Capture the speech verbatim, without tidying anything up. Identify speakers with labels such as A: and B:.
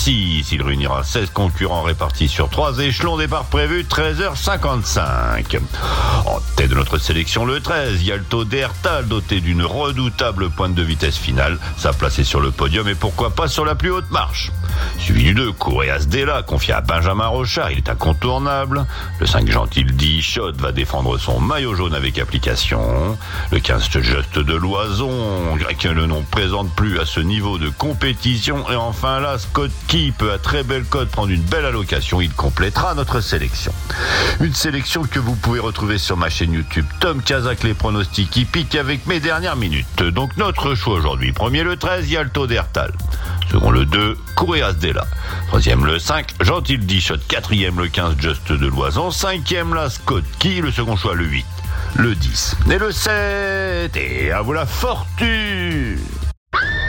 A: six. Il réunira seize concurrents répartis sur trois échelons. Départ prévu treize heures cinquante-cinq. En tête de notre sélection, le treize, Yalto Dertal, doté d'une redoutable pointe de vitesse finale. Sa place est sur le podium et pourquoi pas sur la plus haute marche. Suivi du deux, Courreas Della, confié à Benjamin Rochard, il est incontournable. Le cinq, Gentil Shot va défendre son maillot jaune avec application. Le quinze, Just de Loison, que le nom présente plus à ce niveau de compétition. Et enfin là, Scott Key peut à très belle cote prendre une belle allocation, il complétera notre sélection. Une sélection que vous pouvez retrouver sur ma chaîne YouTube Tom Kazak, les pronostics hippiques avec mes dernières minutes. Donc notre choix aujourd'hui, premier le treize, Yalto Dertal. Second le deux, Courreas Della. Troisième le cinq, Gentil Shot. Quatrième le quinze, Just de Loison. Cinquième la Scott Key. Le second choix le huit, le dix et le sept. Et à vous la fortune!